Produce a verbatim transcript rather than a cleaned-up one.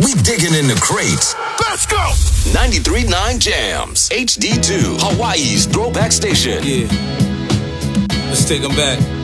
We digging in the crates. Let's go! ninety-three point nine Jams. H D two. Hawaii's throwback station. Yeah. Let's take them back.